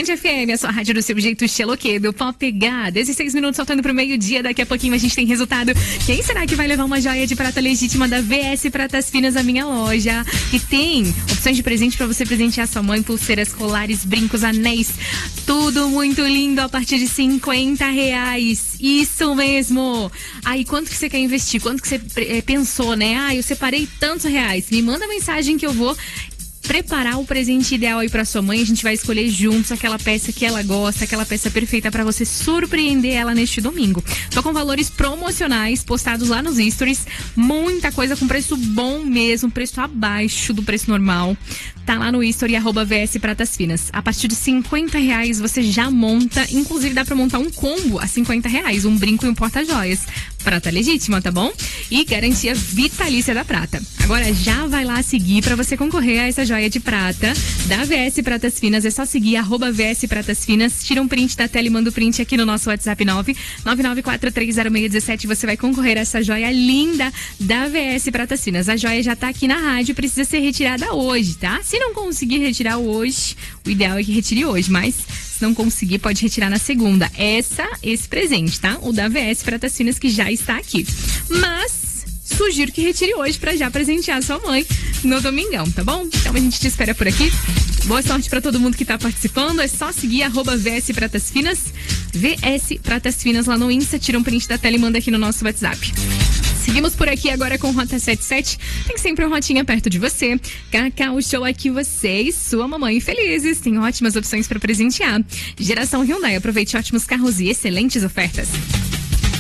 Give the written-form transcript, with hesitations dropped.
Band FM, a sua rádio do seu jeito xeloquedo. Pode pegar. 16 minutos faltando pro meio-dia. Daqui a pouquinho a gente tem resultado. Quem será que vai levar uma joia de prata legítima da VS Pratas Finas à minha loja? E tem opções de presente pra você presentear sua mãe, pulseiras, colares, brincos, anéis. Tudo muito lindo a partir de R$50. Isso mesmo. Aí, quanto que você quer investir? Quanto que você pensou, né? Eu separei tantos reais. Me manda mensagem que eu vou preparar o presente ideal aí pra sua mãe. A gente vai escolher juntos aquela peça que ela gosta, aquela peça perfeita pra você surpreender ela neste domingo. Tô com valores promocionais postados lá nos stories, muita coisa com preço bom mesmo, preço abaixo do preço normal. Tá lá no story, @VS Pratas Finas. A partir de R$50 você já monta, inclusive dá pra montar um combo a R$50, um brinco e um porta-joias. Prata legítima, tá bom? E garantia vitalícia da prata. Agora já vai lá seguir pra você concorrer a essa joia de prata da VS Pratas Finas. É só seguir @VS Pratas Finas. Tira um print da tela e manda o print aqui no nosso WhatsApp 999430617. Você vai concorrer a essa joia linda da VS Pratas Finas. A joia já tá aqui na rádio, precisa ser retirada hoje, tá? Se não conseguir retirar hoje, o ideal é que retire hoje, mas se não conseguir, pode retirar na segunda. Esse presente, tá? O da VS Pratas Finas, que já está aqui. Mas sugiro que retire hoje pra já presentear sua mãe no domingão, tá bom? Então a gente te espera por aqui. Boa sorte pra todo mundo que tá participando. É só seguir @VS Pratas Finas. VS Pratas Finas lá no Insta. Tira um print da tela e manda aqui no nosso WhatsApp. Seguimos por aqui agora com Rota 77. Tem sempre uma rotinha perto de você. Cacau Show aqui, você e sua mamãe felizes. Tem ótimas opções para presentear. Geração Hyundai, aproveite ótimos carros e excelentes ofertas.